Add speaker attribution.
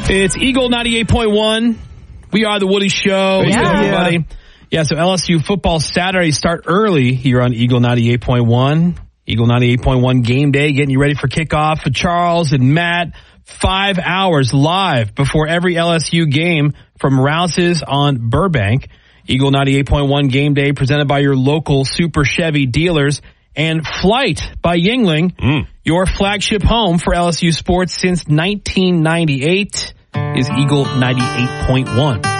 Speaker 1: It's Eagle 98.1. We are the Woody Show.
Speaker 2: Yeah.
Speaker 1: What's up, everybody? Yeah, so LSU football Saturday start early here on Eagle 98.1. Eagle 98.1 game day, getting you ready for kickoff with Charles and Matt. 5 hours live before every LSU game from Rouse's on Burbank. Eagle 98.1 game day presented by your local Super Chevy dealers. And Flight by Yuengling, your flagship home for LSU sports since 1998, is Eagle 98.1.